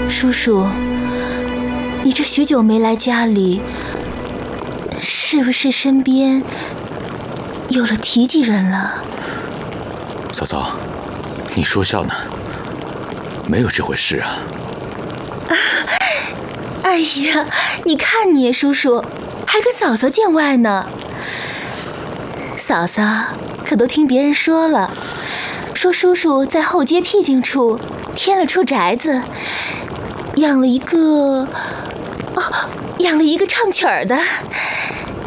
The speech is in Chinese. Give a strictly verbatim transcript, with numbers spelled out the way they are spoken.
叔叔，你这许久没来家里，是不是身边有了提及人了？ 嫂嫂，你说笑呢？没有这回事啊！ 啊，哎呀，你看你叔叔还跟嫂嫂见外呢。嫂嫂可都听别人说了，说叔叔在后街僻静处添了处宅子，养了一个，哦，养了一个唱曲儿的。